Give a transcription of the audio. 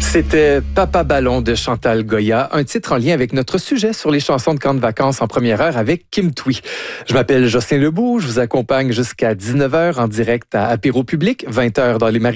C'était Papa Ballon de Chantal Goya, un titre en lien avec notre sujet sur les chansons de camp de vacances en première heure avec Kim Thuy. Je m'appelle Jocelyn Lebeau, je vous accompagne jusqu'à 19h en direct à Apéro Public, 20h dans les